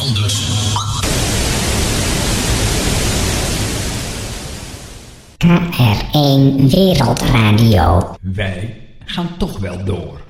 anders. KRO Wereldradio. Wij gaan toch wel door.